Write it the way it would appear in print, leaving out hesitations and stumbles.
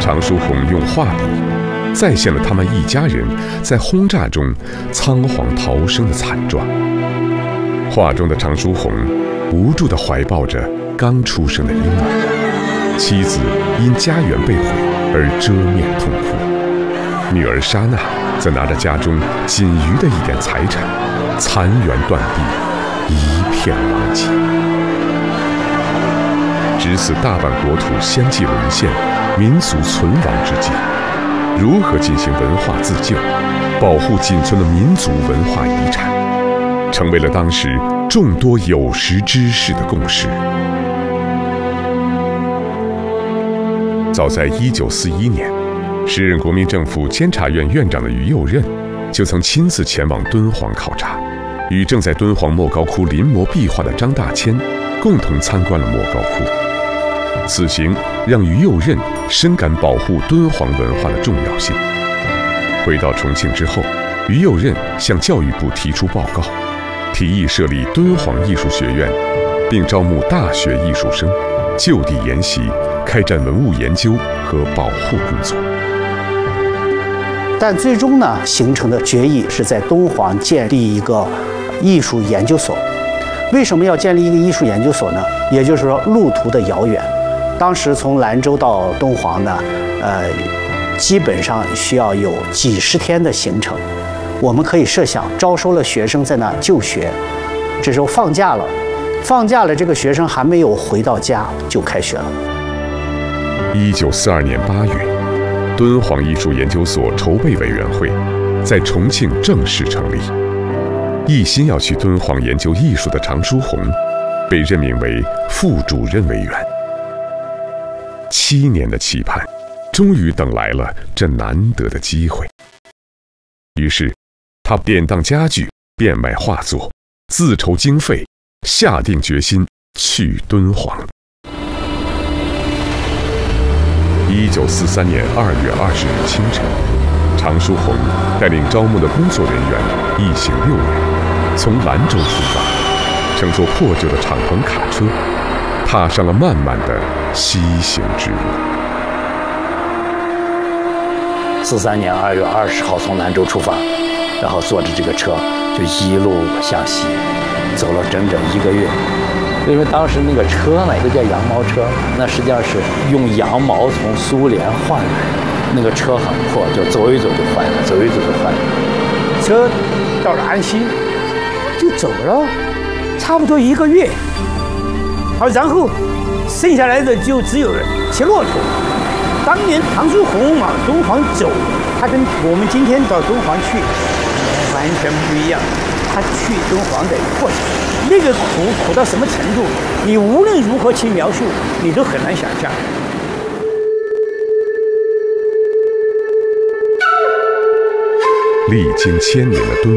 常书鸿用画笔再现了他们一家人在轰炸中仓皇逃生的惨状。画中的常书鸿无助地怀抱着刚出生的婴儿，妻子因家园被毁而遮面痛哭，女儿莎娜则拿着家中仅余的一点财产，残垣断壁，一片狼藉。值此大半国土相继沦陷、民族存亡之际，如何进行文化自救，保护仅存的民族文化遗产，成为了当时众多有识之士的共识。早在1941年，时任国民政府监察院院长的于右任就曾亲自前往敦煌考察，与正在敦煌莫高窟临摹壁画的张大千共同参观了莫高窟。此行让于右任深感保护敦煌文化的重要性。回到重庆之后，于右任向教育部提出报告，提议设立敦煌艺术学院，并招募大学艺术生，就地研习，开展文物研究和保护工作。 但最终呢，形成的决议是在敦煌建立一个艺术研究所。为什么要建立一个艺术研究所呢？也就是说，路途的遥远。当时从兰州到敦煌呢，基本上需要有几十天的行程。我们可以设想，招收了学生在那就学，这时候放假了，这个学生还没有回到家就开学了。 1942年8月，敦煌艺术研究所筹备委员会在重庆正式成立。一心要去敦煌研究艺术的常书鸿，被任命为副主任委员。7年的期盼，终于等来了这难得的机会。于是，他典当家具，变卖画作，自筹经费，下定决心去敦煌。1943年2月20日清晨，常书鸿带领招募的工作人员一行6人，从兰州出发，乘坐破旧的敞篷卡车，踏上了漫漫的西行之路。 43年2月20号从兰州出发，然后坐着这个车就一路向西，走了整整1个月。因为当时那个车呢，都叫羊毛车，那实际上是用羊毛从苏联换来的。那个车很破，就走一走就坏了，走一走就坏了。 车到了安溪，就走了差不多1个月。好，然后剩下来的就只有骑骆驼。当年常书鸿往敦煌走，他跟我们今天到敦煌去完全不一样。他去敦煌的过程，那个苦到什么程度，你无论如何去描述，你都很难想象。 历经1000年的敦